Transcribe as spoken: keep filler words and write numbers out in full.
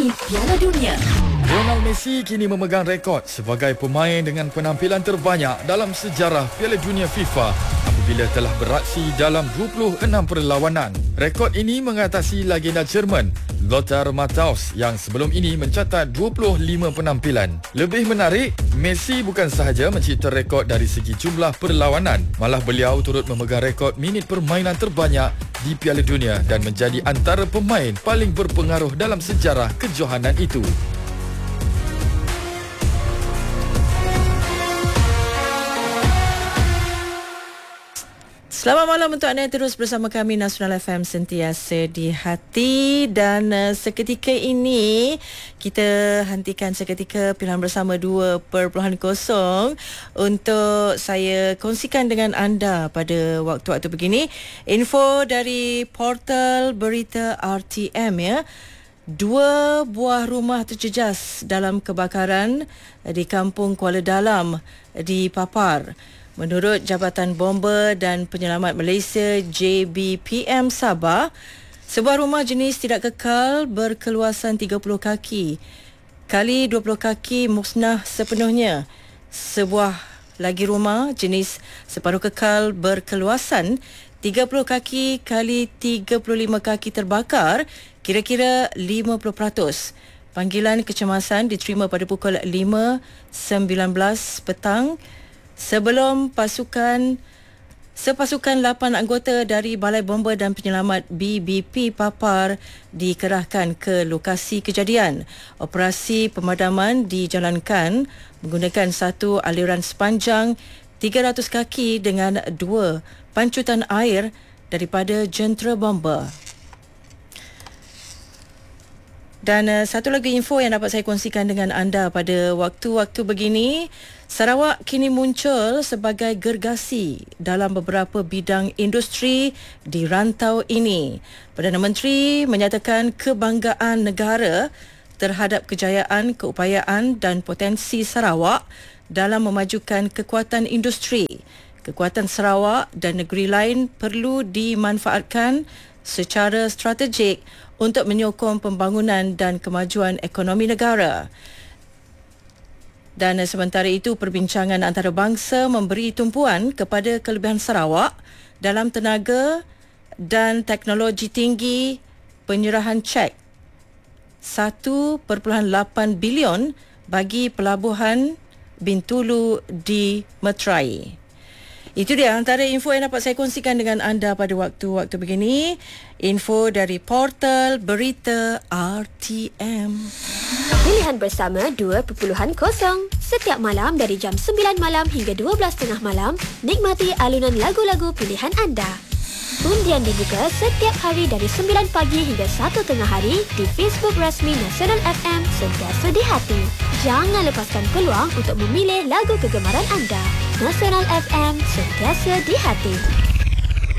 mengenai Piala Dunia. Lionel Messi kini memegang rekod sebagai pemain dengan penampilan terbanyak dalam sejarah Piala Dunia FIFA apabila telah beraksi dalam dua puluh enam perlawanan. Rekod ini mengatasi legenda Jerman Lothar Matthäus yang sebelum ini mencatat dua puluh lima penampilan. Lebih menarik, Messi bukan sahaja mencipta rekod dari segi jumlah perlawanan, malah beliau turut memegang rekod minit permainan terbanyak di Piala Dunia dan menjadi antara pemain paling berpengaruh dalam sejarah kejohanan itu. Selamat malam untuk anda yang terus bersama kami Nasional F M, sentiasa di hati. Dan uh, seketika ini kita hentikan seketika pilihan bersama dua perpuluhan kosong untuk saya kongsikan dengan anda pada waktu-waktu begini. Info dari portal berita R T M ya. Dua buah rumah terjejas dalam kebakaran di Kampung Kuala Dalam dipapar. Menurut Jabatan Bomba dan Penyelamat Malaysia J B P M Sabah, sebuah rumah jenis tidak kekal berkeluasan tiga puluh kaki kali dua puluh kaki musnah sepenuhnya. Sebuah lagi rumah jenis separuh kekal berkeluasan tiga puluh kaki kali tiga puluh lima kaki terbakar, kira-kira lima puluh peratus. Panggilan kecemasan diterima pada pukul lima sembilan belas petang sebelum pasukan sepasukan lapan anggota dari Balai Bomba dan Penyelamat B B P Papar dikerahkan ke lokasi kejadian. Operasi pemadaman dijalankan menggunakan satu aliran sepanjang tiga ratus kaki dengan dua pancutan air daripada jentera bomba. Dan uh, satu lagi info yang dapat saya kongsikan dengan anda pada waktu-waktu begini, Sarawak kini muncul sebagai gergasi dalam beberapa bidang industri di rantau ini. Perdana Menteri menyatakan kebanggaan negara terhadap kejayaan, keupayaan dan potensi Sarawak dalam memajukan kekuatan industri. Kekuatan Sarawak dan negeri lain perlu dimanfaatkan secara strategik untuk menyokong pembangunan dan kemajuan ekonomi negara. Dan sementara itu, perbincangan antarabangsa memberi tumpuan kepada kelebihan Sarawak dalam tenaga dan teknologi tinggi penyerahan cek satu perpuluhan lapan bilion bagi pelabuhan Bintulu di Meterai. Itu dia antara info yang dapat saya kongsikan dengan anda pada waktu-waktu begini. Info dari portal berita R T M. Pilihan bersama dua perpuluhan kosong. Setiap malam dari jam sembilan malam hingga dua belas tiga puluh malam, nikmati alunan lagu-lagu pilihan anda. Undian dibuka setiap hari dari sembilan pagi hingga satu tengah hari di Facebook rasmi Nasional F M, sentiasa di hati. Jangan lepaskan peluang untuk memilih lagu kegemaran anda. Nasional F M, sentiasa di hati.